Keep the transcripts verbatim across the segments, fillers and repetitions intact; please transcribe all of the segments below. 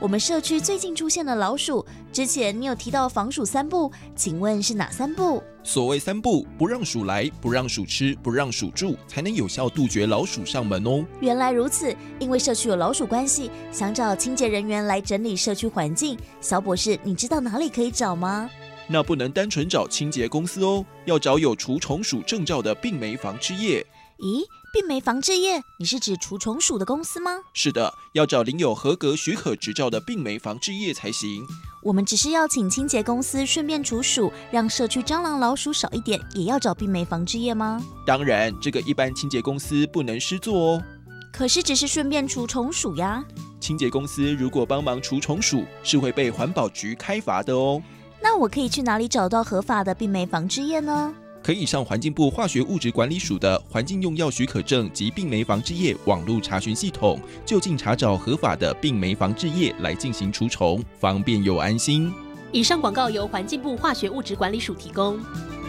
我们社区最近出现了老鼠，之前你有提到防鼠三不，请问是哪三不？ 所谓三不，不让鼠来，不让鼠吃，不让鼠住，才能有效杜绝老鼠上门哦。 原来如此，因为社区有老鼠关系，想找清洁人员来整理社区环境。小博士，你知道哪里可以找吗？ 那不能单纯找清洁公司哦，要找有除虫鼠证照的病媒防治业。 咦，病媒防治业，你是指除虫鼠的公司吗？ 是的，要找领有合格许可执照的病媒防治业才行。 我们只是要请清洁公司顺便除鼠，让社区蟑螂老鼠少一点，也要找病媒防治业吗？ 当然，这个一般清洁公司不能施作哦。 可是只是顺便除虫鼠呀。 清洁公司如果帮忙除虫鼠，是会被环保局开罚的哦。 那我可以去哪里找到合法的病媒防治业呢？ 可以上环境部化学物质管理署的环境用药许可证及病媒防治业网络查询系统，就近查找合法的病媒防治业来进行除虫，方便又安心。 以上广告由环境部化学物质管理署提供。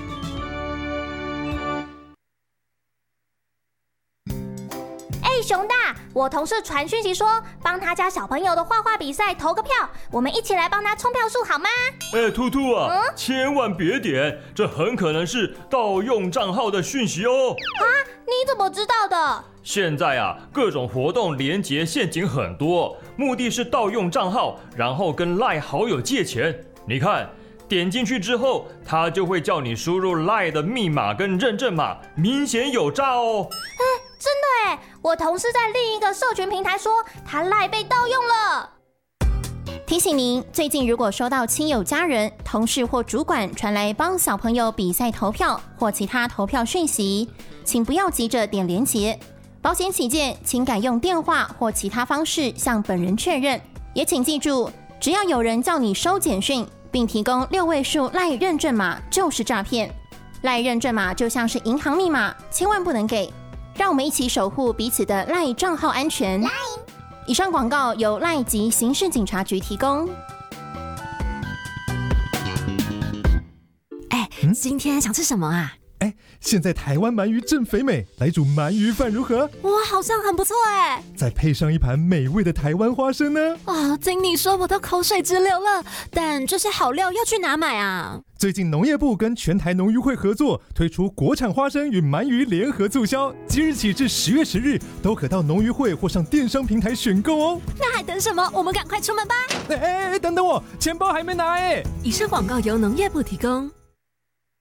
熊大，我同事传讯息说，帮他家小朋友的画画比赛投个票，我们一起来帮他冲票数好吗？ 哎，兔兔啊、 嗯， 千万别点，这很可能是盗用账号的讯息哦。 啊，你怎么知道的？ 现在啊，各种活动连结陷阱很多，目的是盗用账号，然后跟 LINE 好友借钱。你看，点进去之后，他就会叫你输入 LINE 的密码跟认证码，明显有诈哦。 哎，真的哎，我同事在另一个社群平台说，他 LINE 被盗用了。提醒您，最近如果收到亲友、家人、同事或主管传来帮小朋友比赛投票或其他投票讯息，请不要急着点连结。保险起见，请改用电话或其他方式向本人确认。也请记住，只要有人叫你收简讯，并提供六位数 LINE 认证码，就是诈骗。LINE 认证码就像是银行密码，千万不能给。让我们一起守护彼此的 LINE 账号安全。以上广告由 LINE 及刑事警察局提供。 哎、嗯，今天想吃什么啊？ 哎，现在台湾鳗鱼正肥美，来煮鳗鱼饭如何？ 哇，好像很不错哎！ 再配上一盘美味的台湾花生呢？ 啊，经你说我都口水直流了。但这些好料要去哪买啊？ 最近农业部跟全台农渔会合作，推出国产花生与鳗鱼联合促销，即日起至十月十日，都可到农渔会或上电商平台选购哦。 那还等什么？我们赶快出门吧！ 哎哎，等等我，钱包还没拿哎！ 以上广告由农业部提供。